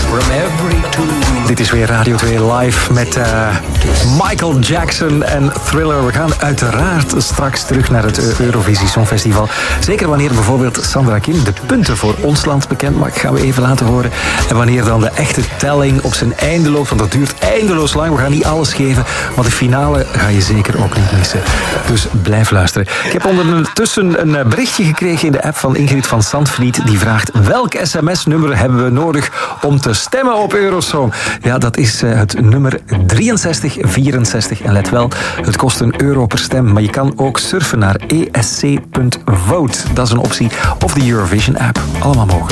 from every tune. Dit is weer Radio 2 live met Michael Jackson en Thriller. We gaan uiteraard straks terug naar het Eurovisie Songfestival. Zeker wanneer bijvoorbeeld Sandra Kim de punten voor ons land bekend maakt. Gaan we even laten horen. En wanneer dan de echte telling op zijn einde loopt. Want dat duurt eindeloos lang. We gaan niet alles geven. Maar de finale ga je zeker ook niet missen. Dus blijf luisteren. Ik heb ondertussen een berichtje gekregen in de app van Ingrid van Zandvliet. Die vraagt: welk sms-nummer hebben we nodig om te stemmen op Eurosong? Ja, dat is het nummer 6364. En let wel, het kost €1 per stem. Maar je kan ook surfen naar esc.vote. Dat is een optie. Of de Eurovision app. Allemaal mogelijk.